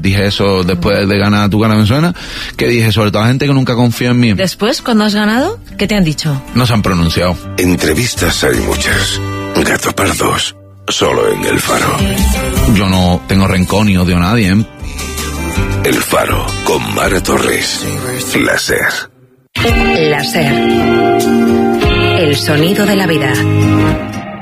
dije eso después de ganar Tu cara me suena, que dije sobre todo a gente que nunca confía en mí. Después, cuando has ganado, ¿qué te han dicho? No se han pronunciado. Entrevistas hay muchas. Gato Pardos, solo en El Faro. Yo no tengo rencor ni odio a nadie, ¿eh? El Faro, con Mara Torres. La SER. La SER. El sonido de la vida.